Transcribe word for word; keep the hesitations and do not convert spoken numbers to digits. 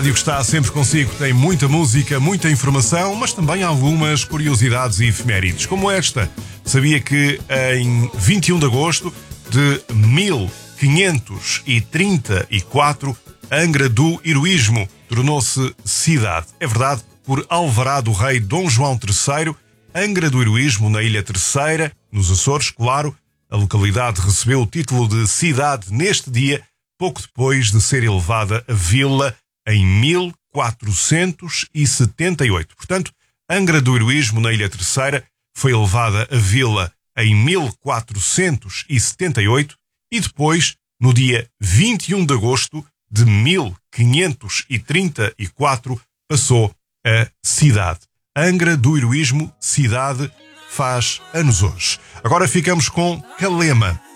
rádio que está sempre consigo tem muita música, muita informação, mas também algumas curiosidades e efemérides, como esta. Sabia que em vinte e um de agosto de mil quinhentos e trinta e quatro, Angra do Heroísmo tornou-se cidade. É verdade, por alvará do rei Dom João terceiro, Angra do Heroísmo, na Ilha Terceira, nos Açores, claro, a localidade recebeu o título de cidade neste dia, pouco depois de ser elevada a vila em mil quatrocentos e setenta e oito. Portanto, Angra do Heroísmo, na Ilha Terceira, foi elevada a vila em mil quatrocentos e setenta e oito e depois, no dia vinte e um de agosto de mil quinhentos e trinta e quatro, passou a cidade. Angra do Heroísmo, cidade, faz anos hoje. Agora ficamos com Calema.